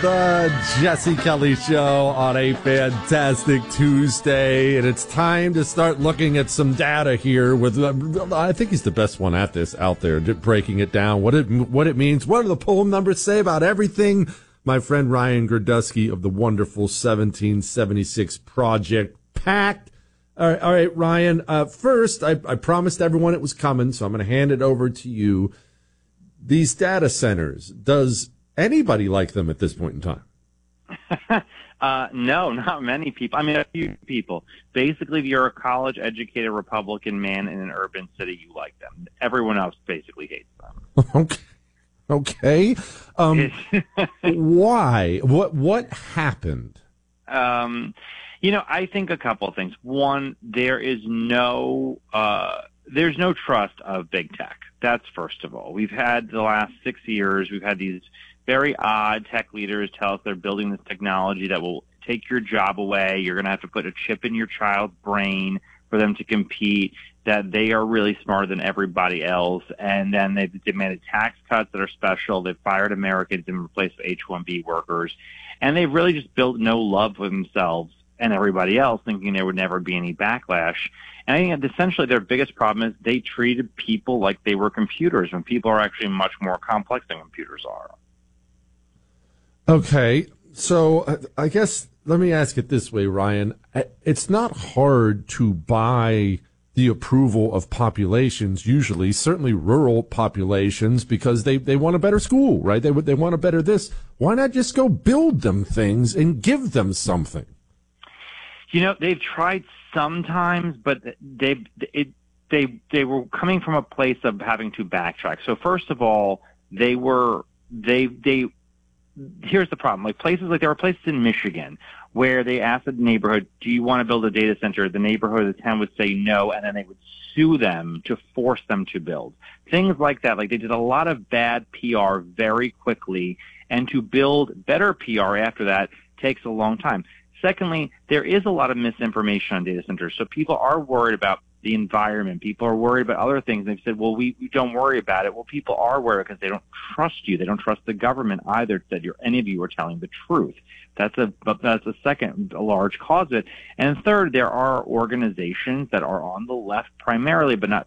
The Jesse Kelly Show on a fantastic Tuesday, and it's time to start looking at some data here. With I think he's the best one at this out there, breaking it down, what it means. What do the poll numbers say about everything? My friend Ryan Gerdusky of the wonderful 1776 Project PACT. All right, Ryan. First, I promised everyone it was coming, so I'm going to hand it over to you. These data centers, does anybody like them at this point in time? No, not many people. I mean, a few people. Basically, if you're a college-educated Republican man in an urban city, you like them. Everyone else basically hates them. Okay. Why? What happened? I think a couple of things. One, there's no trust of big tech. That's first of all. We've had the last 6 years, we've had these very odd tech leaders tell us they're building this technology that will take your job away. You're going to have to put a chip in your child's brain for them to compete, that they are really smarter than everybody else. And then they've demanded tax cuts that are special. They've fired Americans in place of H-1B workers. And they've really just built no love for themselves and everybody else, thinking there would never be any backlash. And I think that essentially their biggest problem is they treated people like they were computers when people are actually much more complex than computers are. Okay, so I guess let me ask it this way, Ryan. It's not hard to buy the approval of populations, usually, certainly rural populations, because they want a better school, right? They want a better this. Why not just go build them things and give them something? They've tried sometimes, but they were coming from a place of having to backtrack. So first of all, here's the problem. There were places in Michigan where they asked the neighborhood, do you want to build a data center? The neighborhood, the town would say no, and then they would sue them to force them to build. Things like that. They did a lot of bad PR very quickly, and to build better PR after that takes a long time. Secondly, there is a lot of misinformation on data centers. So people are worried about the environment. People are worried about other things. They've said, well, we don't worry about it. Well, people are worried because they don't trust you. They don't trust the government either that any of you are telling the truth. That's a second large cause of it. And third, there are organizations that are on the left primarily, but not